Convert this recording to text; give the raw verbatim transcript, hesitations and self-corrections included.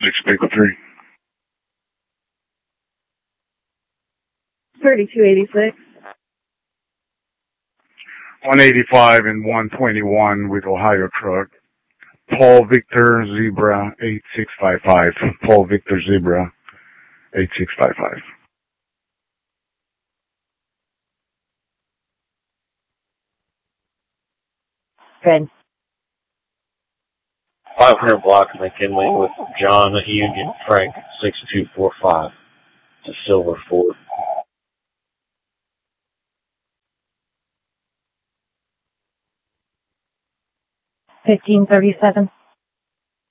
six Baker three. thirty-two eighty-six. one eighty-five and one twenty-one with Ohio truck. Paul Victor Zebra eight six five five. Paul Victor Zebra eight six five five. Good. five hundred block McKinley with John Union Frank six two four five to Silver Ford. fifteen thirty-seven.